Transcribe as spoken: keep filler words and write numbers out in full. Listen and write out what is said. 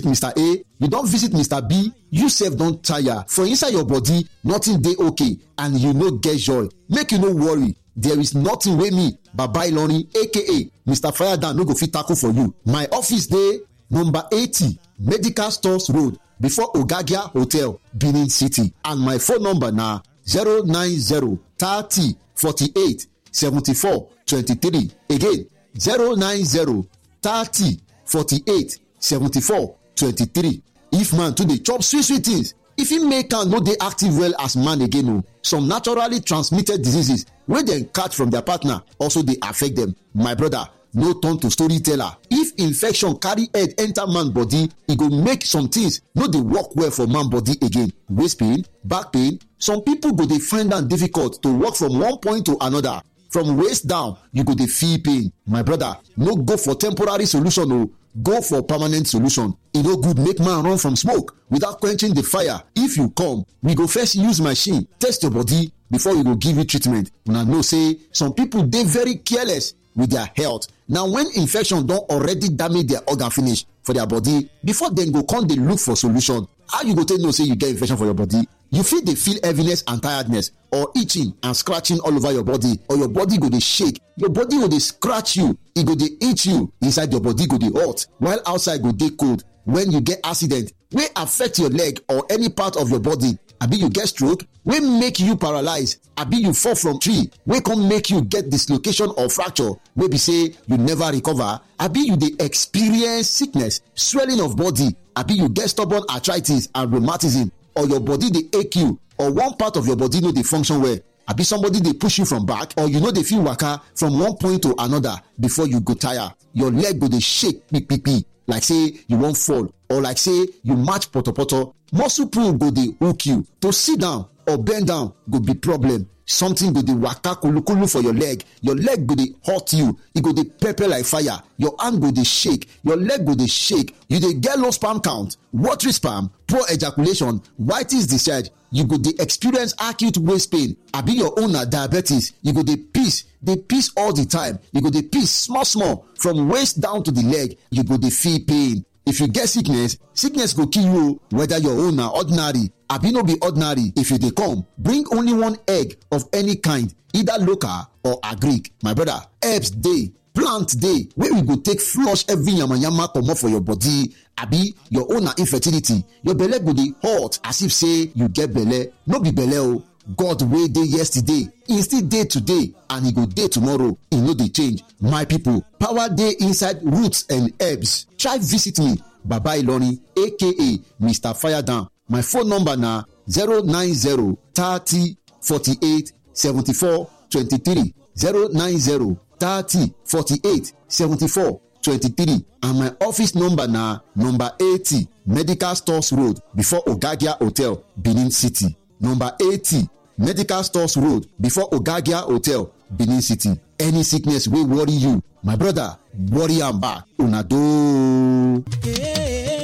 visit Mister A, you don visit Mister B, you sef don tire. For inside your body, nothing dey okay and you no get joy. Make you no worry. There is nothing wey me, Baba Ilorin aka Mister Firedown no go fit tackle for you. My office dey number eighty Medical Stores Road before Ogagia Hotel, Benin City. And my phone number na zero nine zero thirty forty-eight seventy-four twenty-three. Again, zero nine zero thirty forty-eight seventy-four twenty-three. If man too dey chop sweet sweet things, if he make am no dey active well as man again o, some naturally transmitted diseases wey dem catch from their partner also dey affect them. My brother, no turn to storyteller. If infection carry head enter man body, e go make some things no dey work well for man body again. Waist pain, back pain, some people go dey find am difficult to walk from one point to another. From waist down, you go dey feel pain. My brother, no go for temporary solution o, go for permanent solution. E no good make man run from smoke without quenching the fire. If you come, we go first use machine test your body before we go give you treatment. Una know say some people dey very careless with their health. Now when infection don already damage their organ finish for their body, before dem go come dey look for solution. How you go take know say you get infection for your body? You fit dey feel heaviness and tiredness or itching and scratching all over your body, or your body go dey shake, your body go dey scratch you, e go dey itch you, inside your body go dey hot while outside go dey cold. When you get accident wey affect your leg or any part of your body, abi you get stroke wey make you paralyze, abi you fall from tree wey come make you get dislocation or fracture wey be say you never recover, abi you dey experience sickness, swelling of body, abi you get stubborn arthritis and rheumatism, or your body dey ache you, or one part of your body no dey function well, abi somebody dey push you from back, or you no dey fit waka from one point to another before you go tire. Your leg go dey shake kpikpipi like say you wan fall, or like say you match potopoto. Muscle pull go dey hook you. To sit down or bend down go be problem. Something go dey waka kulukulu for your leg. Your leg go dey hurt you. E go dey pepper like fire. Your hand go dey shake. Your leg go dey shake. You dey get low sperm count, watery sperm, poor ejaculation, whitish discharge. You go dey experience acute waist pain. Abi your own na diabetes. You go dey piss, dey piss all the time. You go dey piss small small from waist down to the leg. You go dey feel pain. If you get sickness, sickness go kill you, whether your own na ordinary, abi no be ordinary. If you dey come, bring only one egg of any kind, either local or agric. My brother, herbs dey, plant dey, wey we go take flush every yamayama comot for your body. Abi your own na infertility, your belle go dey hot as if say you get belle. No be belle o. God wey dey yesterday, e still dey today, and e go dey tomorrow. E no dey change. My people, power dey inside roots and herbs. Try visit me, Baba Ilorin aka Mister Firedown. My phone number na zero nine zero thirty forty-eight seventy-four twenty-three, zero nine zero thirty forty-eight seventy-four twenty-three, and my office number na number eighty Medical Stores Road before Ogagia Hotel, Benin City. Number eighty Medical Stores Road before Ogagia Hotel, Benin City. Any sickness wey worry you, my brother, worry am back. Una do. Yeah.